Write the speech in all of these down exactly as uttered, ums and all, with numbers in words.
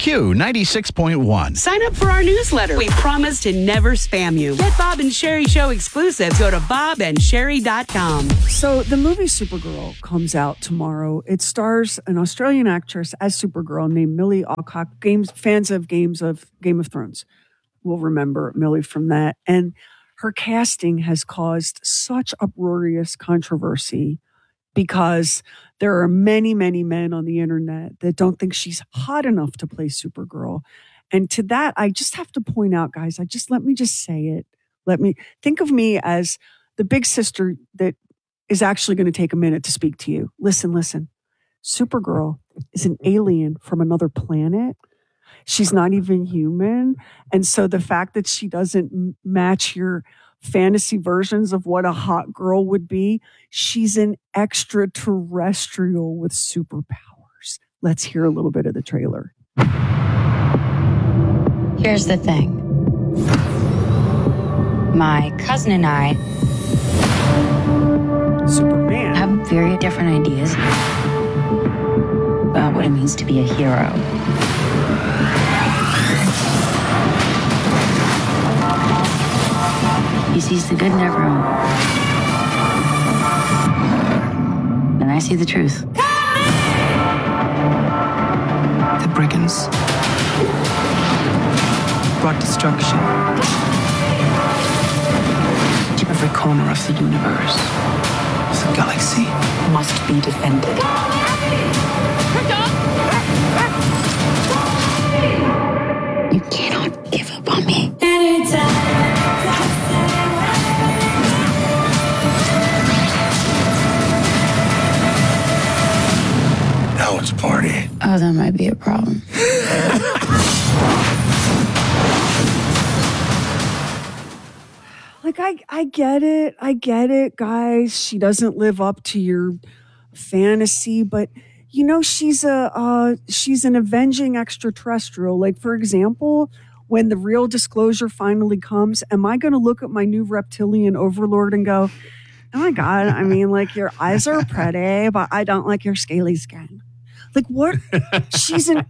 Q ninety-six point one. Sign up for our newsletter. We promise to never spam you. Get Bob and Sherry Show exclusives. Go to bob and sherry dot com. So the movie Supergirl comes out tomorrow. It stars an Australian actress as Supergirl named Millie Alcock. Games fans of games of Game of Thrones will remember Millie from that. And her casting has caused such uproarious controversy because there are many, many men on the internet that don't think she's hot enough to play Supergirl. And to that, I just have to point out, guys, I just, let me just say it. Let me think of me as the big sister that is actually going to take a minute to speak to you. Listen, listen. Supergirl is an alien from another planet. She's not even human. And so the fact that she doesn't m- match your fantasy versions of what a hot girl would be, she's an extraterrestrial with superpowers. Let's hear a little bit of the trailer. Here's the thing. My cousin and I Superman have very different ideas about what it means to be a hero. He sees the good in everyone. And I see the truth. The brigands brought destruction to every corner of the universe. The galaxy must be defended. You cannot give up on me. Now it's a party. Oh, that might be a problem. Like, I, I get it. I get it, guys. She doesn't live up to your fantasy, but you know, she's a uh, she's an avenging extraterrestrial. Like, for example, when the real disclosure finally comes, am I going to look at my new reptilian overlord and go, oh my God, I mean, like, your eyes are pretty, but I don't like your scaly skin. Like, what? She's an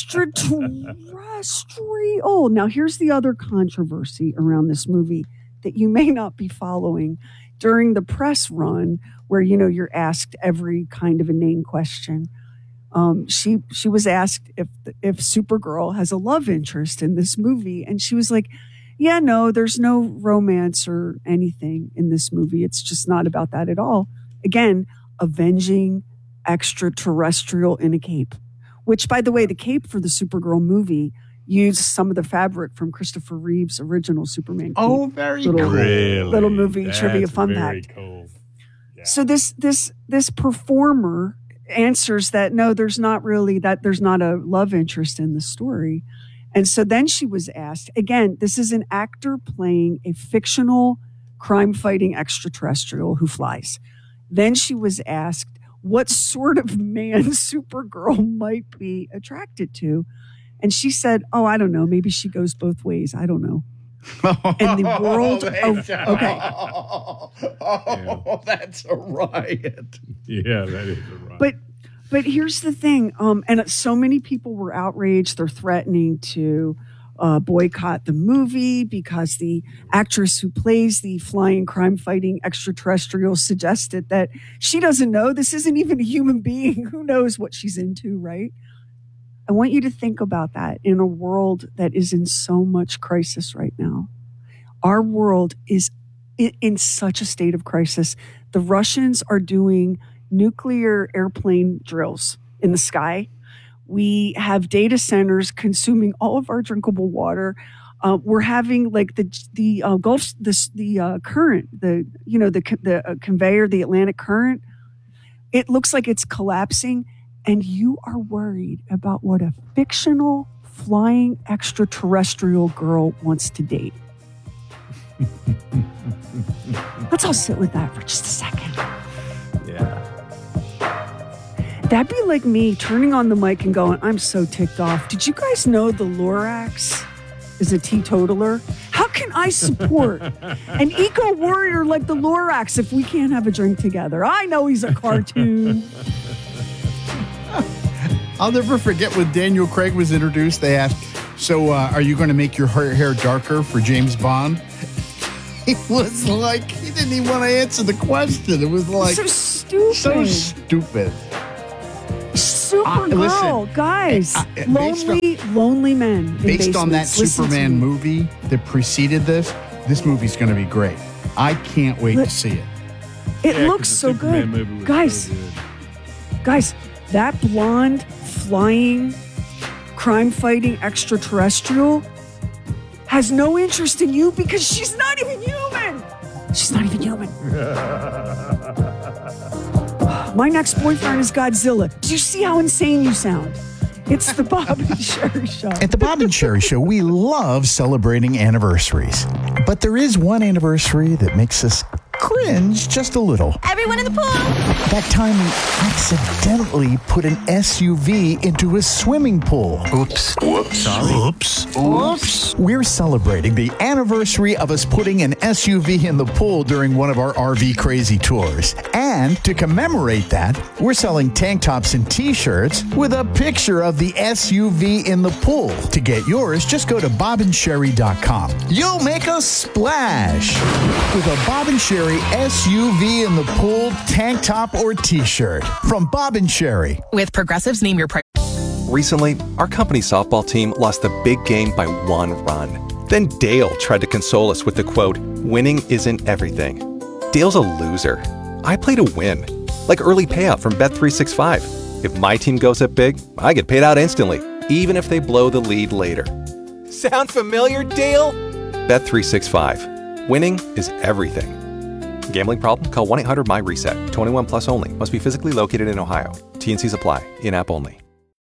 extraterrestrial. Now, here's the other controversy around this movie that you may not be following. During the press run, where, you know, you're asked every kind of inane question, um, she she was asked if if Supergirl has a love interest in this movie, and she was like, yeah, no, there's no romance or anything in this movie. It's just not about that at all. Again, avenging extraterrestrial in a cape, which, by the way, the cape for the Supergirl movie used some of the fabric from Christopher Reeve's original Superman cape. Oh, very little, cool. Really? Little movie That's trivia fun very fact. Cool. Yeah. So this this this performer answers that no, there's not really that there's not a love interest in the story. And so then she was asked, again, this is an actor playing a fictional crime-fighting extraterrestrial who flies. Then she was asked what sort of man Supergirl might be attracted to. And she said, oh, I don't know. Maybe she goes both ways. I don't know. And the world of, okay. Oh, that's a riot. Yeah, that is a riot. But but here's the thing. Um, and so many people were outraged. They're threatening to uh, boycott the movie because the actress who plays the flying crime-fighting extraterrestrial suggested that she doesn't know. This isn't even a human being. Who knows what she's into, right? I want you to think about that in a world that is in so much crisis right now. Our world is in, in such a state of crisis. The Russians are doing nuclear airplane drills in the sky. We have data centers consuming all of our drinkable water. Uh, we're having like the the uh, Gulf, this the uh, current, the you know the the uh, conveyor, the Atlantic current. It looks like it's collapsing. And you are worried about what a fictional flying extraterrestrial girl wants to date. Let's all sit with that for just a second. Yeah. That'd be like me turning on the mic and going, I'm so ticked off. Did you guys know the Lorax is a teetotaler? How can I support an eco-warrior like the Lorax if we can't have a drink together? I know he's a cartoon. I'll never forget when Daniel Craig was introduced. They asked, so uh, are you going to make your hair darker for James Bond? He was like, he didn't even want to answer the question. It was like so stupid. So stupid. Supergirl, uh, listen, guys. uh, uh, lonely, on, lonely men. Based on that Listen Superman movie that preceded this, this movie's going to be great. I can't wait Look, to see it. It Yeah, looks 'cause the so Superman good. movie was Guys, so good. guys, that blonde flying crime fighting extraterrestrial has no interest in you because she's not even human. She's not even human. My next boyfriend is Godzilla. Do you see how insane you sound? It's the Bob and Sherry Show. At the Bob and Sherry Show, we love celebrating anniversaries. But there is one anniversary that makes us cringe just a little. Everyone in the pool! That time we accidentally put an S U V into a swimming pool. Oops. Whoops. Sorry. Oops. Oops. We're celebrating the anniversary of us putting an S U V in the pool during one of our R V crazy tours. And to commemorate that, we're selling tank tops and t-shirts with a picture of the S U V in the pool. To get yours, just go to bob and sherry dot com. You'll make a splash with a Bob and Sherry S U V in the pool tank top or t-shirt from Bob and Sherry. With Progressive's Name Your Price. Recently, our company softball team lost a big game by one run. Then Dale tried to console us with the quote, "Winning isn't everything." Dale's a loser. I play to win, like early payout from Bet three sixty-five. If my team goes up big, I get paid out instantly, even if they blow the lead later. Sound familiar, Dale? Bet three sixty-five. Winning is everything. Gambling problem? Call one eight hundred M Y reset. twenty-one plus only. Must be physically located in Ohio. T and Cs apply. In-app only.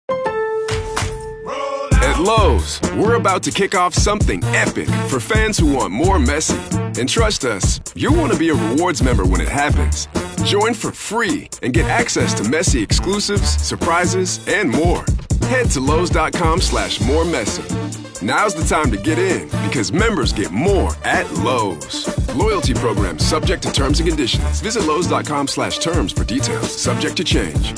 At Lowe's, we're about to kick off something epic for fans who want more Messi. And trust us, you'll want to be a rewards member when it happens. Join for free and get access to Messi exclusives, surprises, and more. Head to Lowe's.com slash more Messi. Now's the time to get in because members get more at Lowe's. Loyalty program subject to terms and conditions. Visit Lowe's.com slash terms for details. Subject to change.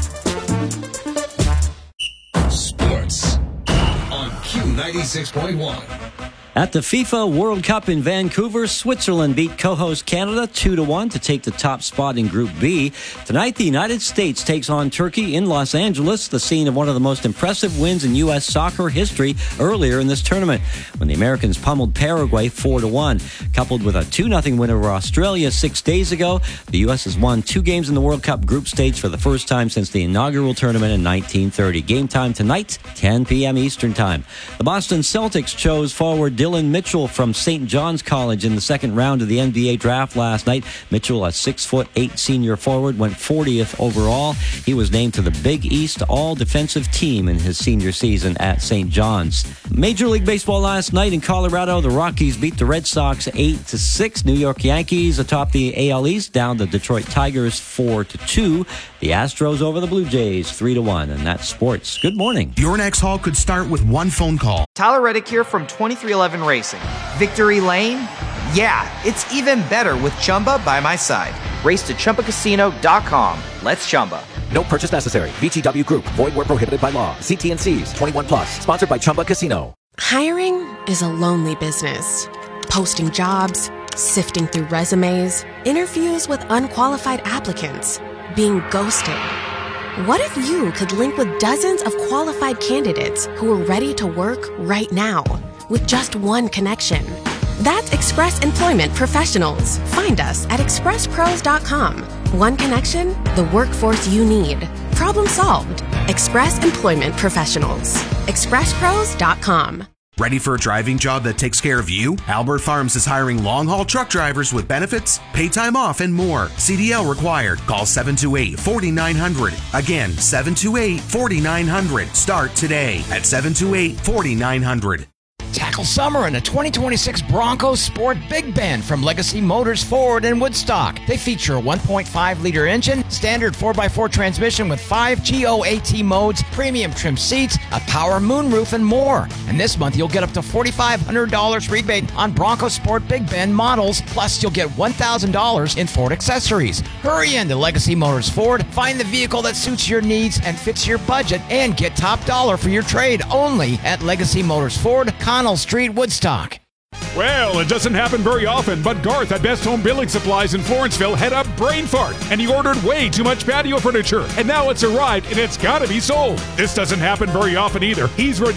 Sports on Q ninety-six point one. At the FIFA World Cup in Vancouver, Switzerland beat co-host Canada two to one to take the top spot in Group B. Tonight, the United States takes on Turkey in Los Angeles, the scene of one of the most impressive wins in U S soccer history earlier in this tournament, when the Americans pummeled Paraguay four to one. Coupled with a two nothing win over Australia six days ago, the U S has won two games in the World Cup group stage for the first time since the inaugural tournament in nineteen thirty. Game time tonight, ten p.m. Eastern Time. The Boston Celtics chose forward Dylan Mitchell from Saint John's College in the second round of the N B A draft last night. Mitchell, a six foot eight senior forward, went fortieth overall. He was named to the Big East All-Defensive Team in his senior season at Saint John's. Major League Baseball last night in Colorado, the Rockies beat the Red Sox eight to six. New York Yankees atop the A L East, down the Detroit Tigers four to two. The Astros over the Blue Jays three to one, and that's sports. Good morning. Your next haul could start with one phone call. Tyler Reddick here from twenty-three eleven Racing. Victory Lane? Yeah, it's even better with Chumba by my side. Race to Chumba Casino dot com. Let's Chumba. No purchase necessary. V G W Group. Void where prohibited by law. See T and C's. twenty-one plus. Sponsored by Chumba Casino. Hiring is a lonely business. Posting jobs, sifting through resumes, interviews with unqualified applicants, being ghosted. What if you could link with dozens of qualified candidates who are ready to work right now with just one connection? That's Express Employment Professionals. Find us at express pros dot com. One connection, the workforce you need. Problem solved. Express Employment Professionals. express pros dot com. Ready for a driving job that takes care of you? Albert Farms is hiring long-haul truck drivers with benefits, paid time off, and more. C D L required. Call seven two eight, four nine zero zero. Again, seven two eight, four nine zero zero. Start today at seven two eight, four nine zero zero. Tackle summer in a twenty twenty-six Bronco Sport Big Bend from Legacy Motors Ford in Woodstock. They feature a one point five liter engine, standard four by four transmission with five G O A T modes, premium trim seats, a power moonroof, and more. And this month you'll get up to four thousand five hundred dollars rebate on Bronco Sport Big Bend models, plus you'll get one thousand dollars in Ford accessories. Hurry into Legacy Motors Ford, find the vehicle that suits your needs and fits your budget, and get top dollar for your trade only at Legacy Motors Ford, Connell Street, Woodstock. Well, it doesn't happen very often, but Garth at Best Home Building Supplies in Florenceville had a brain fart, and he ordered way too much patio furniture, and now it's arrived, and it's gotta be sold. This doesn't happen very often either. He's ready